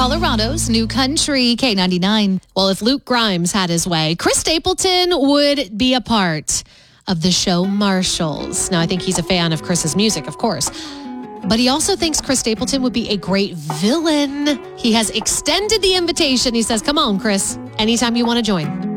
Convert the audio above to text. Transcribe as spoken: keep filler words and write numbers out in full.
Colorado's new country, K ninety-nine. Well, if Luke Grimes had his way, Chris Stapleton would be a part of the show Marshalls. Now, I think he's a fan of Chris's music, of course. But he also thinks Chris Stapleton would be a great villain. He has extended the invitation. He says, come on, Chris, anytime you want to join.